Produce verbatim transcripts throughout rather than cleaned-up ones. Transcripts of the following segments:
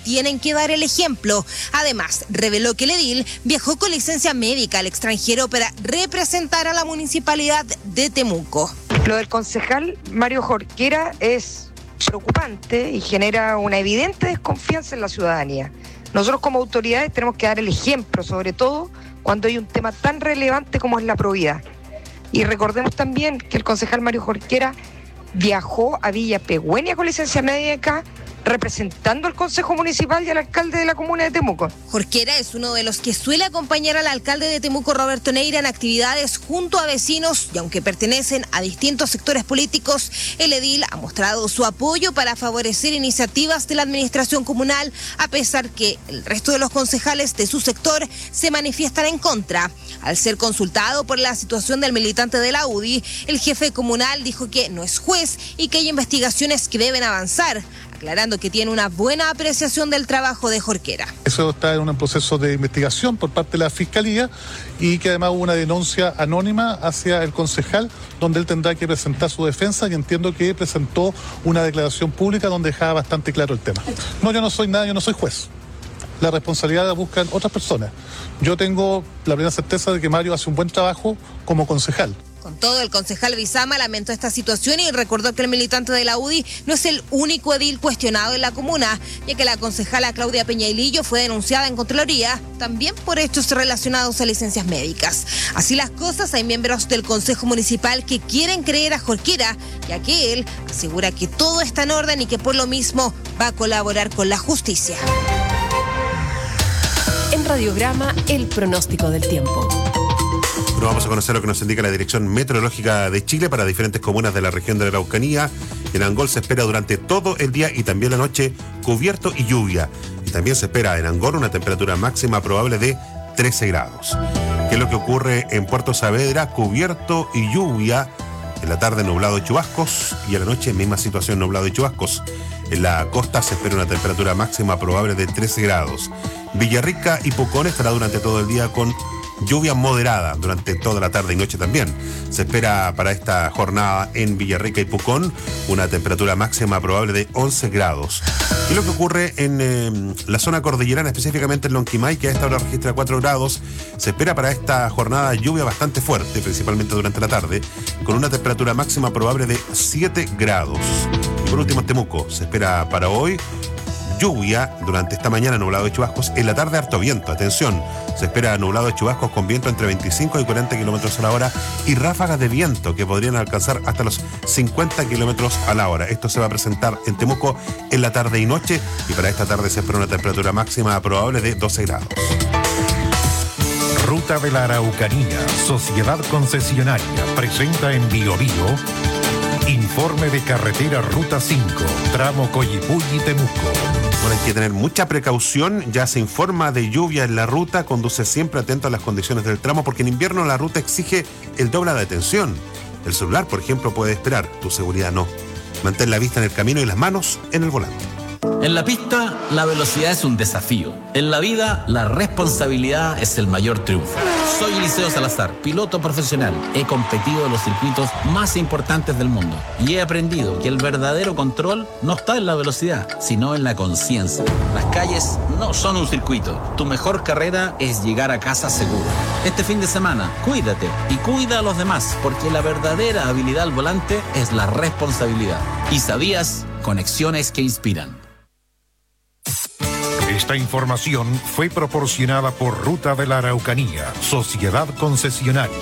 tienen que dar el ejemplo. Además, reveló que el edil viajó con licencia médica al extranjero para representar a la municipalidad de Temuco. Lo del concejal Mario Jorquera es preocupante y genera una evidente desconfianza en la ciudadanía. Nosotros como autoridades tenemos que dar el ejemplo, sobre todo cuando hay un tema tan relevante como es la probidad. Y recordemos también que el concejal Mario Jorquera viajó a Villa Pegüeña con licencia médica representando al Consejo Municipal y al alcalde de la comuna de Temuco. Jorquera es uno de los que suele acompañar al alcalde de Temuco, Roberto Neira, en actividades junto a vecinos, y aunque pertenecen a distintos sectores políticos, el edil ha mostrado su apoyo para favorecer iniciativas de la administración comunal, a pesar que el resto de los concejales de su sector se manifiestan en contra. Al ser consultado por la situación del militante de la U D I, el jefe comunal dijo que no es juez y que hay investigaciones que deben avanzar, aclarando que tiene una buena apreciación del trabajo de Jorquera. Eso está en un proceso de investigación por parte de la Fiscalía y que además hubo una denuncia anónima hacia el concejal donde él tendrá que presentar su defensa, y entiendo que presentó una declaración pública donde dejaba bastante claro el tema. No, yo no soy nada, yo no soy juez. La responsabilidad la buscan otras personas. Yo tengo la plena certeza de que Mario hace un buen trabajo como concejal. Con todo, el concejal Bizama lamentó esta situación y recordó que el militante de la U D I no es el único edil cuestionado en la comuna, ya que la concejala Claudia Peñailillo fue denunciada en Contraloría también por hechos relacionados a licencias médicas. Así las cosas, hay miembros del Consejo Municipal que quieren creer a Jorquera, ya que él asegura que todo está en orden y que por lo mismo va a colaborar con la justicia. En Radiograma, el pronóstico del tiempo. Bueno, vamos a conocer lo que nos indica la Dirección Meteorológica de Chile para diferentes comunas de la región de la Araucanía. En Angol se espera durante todo el día y también la noche cubierto y lluvia. Y también se espera en Angol una temperatura máxima probable de trece grados. ¿Qué es lo que ocurre en Puerto Saavedra? Cubierto y lluvia. En la tarde nublado y chubascos. Y en la noche misma situación, nublado y chubascos. En la costa se espera una temperatura máxima probable de trece grados. Villarrica y Pucón estará durante todo el día con lluvia moderada durante toda la tarde y noche también. Se espera para esta jornada en Villarrica y Pucón una temperatura máxima probable de once grados. Y lo que ocurre en eh, la zona cordillerana, específicamente en Lonquimay, que a esta hora registra cuatro grados, se espera para esta jornada lluvia bastante fuerte, principalmente durante la tarde, con una temperatura máxima probable de siete grados. Y por último, en Temuco, se espera para hoy lluvia durante esta mañana, nublado de chubascos. En la tarde, harto viento. Atención, se espera nublado de chubascos con viento entre veinticinco y cuarenta kilómetros a la hora y ráfagas de viento que podrían alcanzar hasta los cincuenta kilómetros a la hora. Esto se va a presentar en Temuco en la tarde y noche, y para esta tarde se espera una temperatura máxima probable de doce grados. Ruta de la Araucanía, Sociedad Concesionaria, presenta en Bio Bio informe de carretera Ruta cinco, tramo Coyipulli-Temuco. Bueno, hay que tener mucha precaución, ya se informa de lluvia en la ruta, conduce siempre atento a las condiciones del tramo, porque en invierno la ruta exige el doble de atención. El celular, por ejemplo, puede esperar, tu seguridad no. Mantén la vista en el camino y las manos en el volante. En la pista, la velocidad es un desafío. En la vida, la responsabilidad es el mayor triunfo. Soy Eliseo Salazar, piloto profesional. He competido en los circuitos más importantes del mundo y he aprendido que el verdadero control no está en la velocidad, sino en la conciencia. Las calles no son un circuito. Tu mejor carrera es llegar a casa seguro. Este fin de semana, cuídate y cuida a los demás, porque la verdadera habilidad al volante es la responsabilidad. ¿Y sabías? Conexiones que inspiran. Esta información fue proporcionada por Ruta de la Araucanía, Sociedad Concesionaria.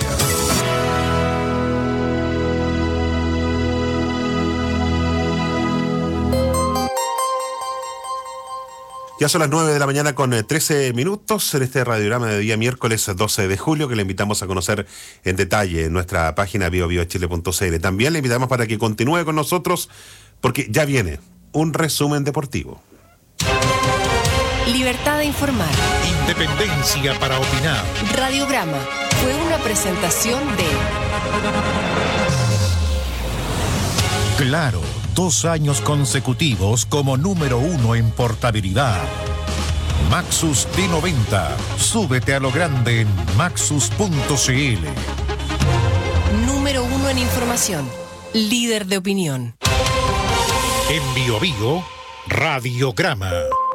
Ya son las nueve de la mañana con trece minutos en este radiograma de día miércoles doce de julio, que le invitamos a conocer en detalle en nuestra página bio bio chile punto c l. También le invitamos para que continúe con nosotros, porque ya viene un resumen deportivo. Libertad de informar. Independencia para opinar. Radiograma fue una presentación de Claro, dos años consecutivos como número uno en portabilidad. Maxus T noventa. Súbete a lo grande en maxus punto c l. Número uno en información. Líder de opinión. En Bio Bio, Radiograma.